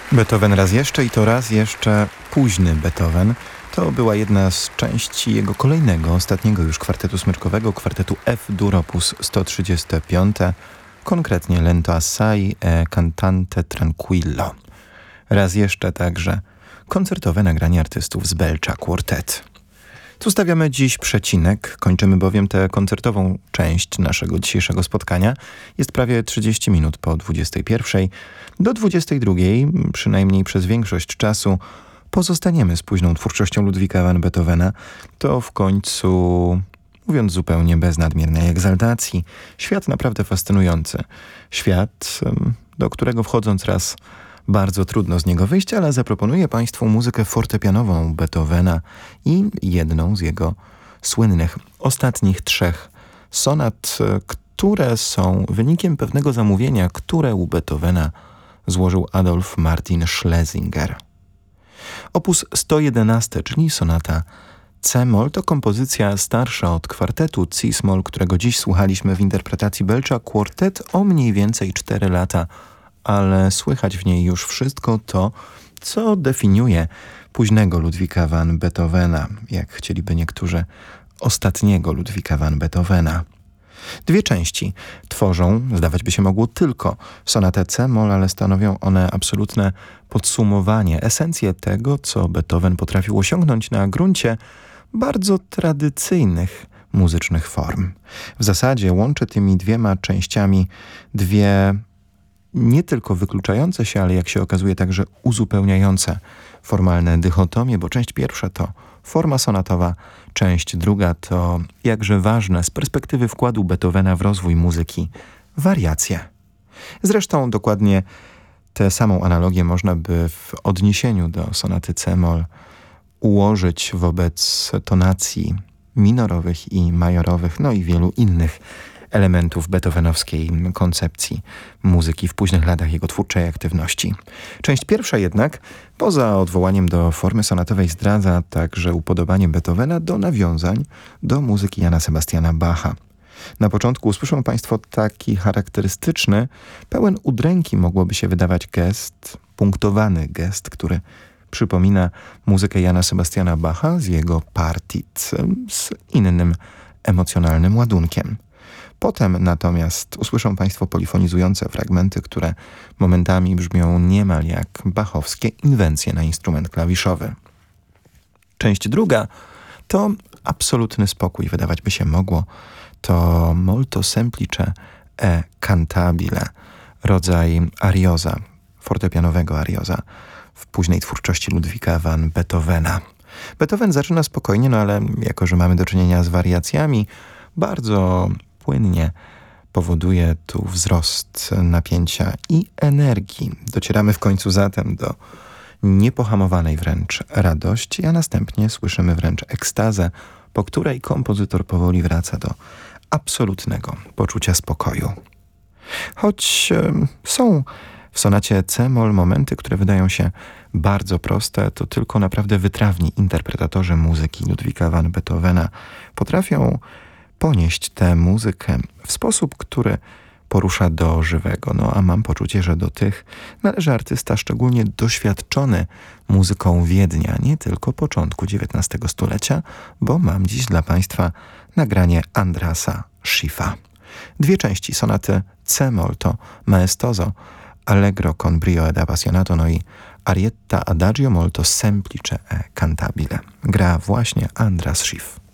Beethoven raz jeszcze i to raz jeszcze późny Beethoven. To była jedna z części jego kolejnego, ostatniego już kwartetu smyczkowego, kwartetu F-dur op. 135, konkretnie Lento assai e cantante tranquillo. Raz jeszcze także koncertowe nagranie artystów z Belcza Quartet. Tu stawiamy dziś przecinek, kończymy bowiem tę koncertową część naszego dzisiejszego spotkania. Jest prawie 30 minut po 21. Do 22, przynajmniej przez większość czasu, pozostaniemy z późną twórczością Ludwika van Beethovena. To w końcu, mówiąc zupełnie bez nadmiernej egzaltacji, świat naprawdę fascynujący. Świat, do którego wchodząc raz bardzo trudno z niego wyjść, ale zaproponuję Państwu muzykę fortepianową Beethovena i jedną z jego słynnych ostatnich 3 sonat, które są wynikiem pewnego zamówienia, które u Beethovena złożył Adolf Martin Schlesinger. Opus 111, czyli sonata C-moll, to kompozycja starsza od kwartetu Cis-moll, którego dziś słuchaliśmy w interpretacji Belcza Quartet o mniej więcej 4 lata, ale słychać w niej już wszystko to, co definiuje późnego Ludwika van Beethovena, jak chcieliby niektórzy, ostatniego Ludwika van Beethovena. 2 części tworzą, zdawać by się mogło, tylko sonatę C-moll, ale stanowią one absolutne podsumowanie, esencję tego, co Beethoven potrafił osiągnąć na gruncie bardzo tradycyjnych muzycznych form. W zasadzie łączy tymi 2 częściami 2 nie tylko wykluczające się, ale jak się okazuje także uzupełniające formalne dychotomie, bo część pierwsza to forma sonatowa, część druga to jakże ważne z perspektywy wkładu Beethovena w rozwój muzyki wariacje. Zresztą dokładnie tę samą analogię można by w odniesieniu do sonaty C-moll ułożyć wobec tonacji minorowych i majorowych, no i wielu innych elementów beethovenowskiej koncepcji muzyki w późnych latach jego twórczej aktywności. Część pierwsza jednak, poza odwołaniem do formy sonatowej, zdradza także upodobanie Beethovena do nawiązań do muzyki Jana Sebastiana Bacha. Na początku usłyszą Państwo taki charakterystyczny, pełen udręki mogłoby się wydawać gest, punktowany gest, który przypomina muzykę Jana Sebastiana Bacha z jego partit, z innym emocjonalnym ładunkiem. Potem natomiast usłyszą Państwo polifonizujące fragmenty, które momentami brzmią niemal jak bachowskie inwencje na instrument klawiszowy. Część druga to absolutny spokój, wydawać by się mogło. To molto semplice e cantabile, rodzaj arioza, fortepianowego arioza w późnej twórczości Ludwika van Beethovena. Beethoven zaczyna spokojnie, no ale jako że mamy do czynienia z wariacjami, bardzo płynnie powoduje tu wzrost napięcia i energii. Docieramy w końcu zatem do niepohamowanej wręcz radości, a następnie słyszymy wręcz ekstazę, po której kompozytor powoli wraca do absolutnego poczucia spokoju. Choć są w sonacie C-moll momenty, które wydają się bardzo proste, to tylko naprawdę wytrawni interpretatorzy muzyki Ludwika van Beethovena potrafią ponieść tę muzykę w sposób, który porusza do żywego. No a mam poczucie, że do tych należy artysta szczególnie doświadczony muzyką Wiednia, nie tylko początku XIX stulecia, bo mam dziś dla Państwa nagranie Andrasa Schiffa. 2 części sonaty C-moll to maestoso, allegro con brio ed appassionato, no i arietta adagio molto semplice e cantabile. Gra właśnie Andras Schiff.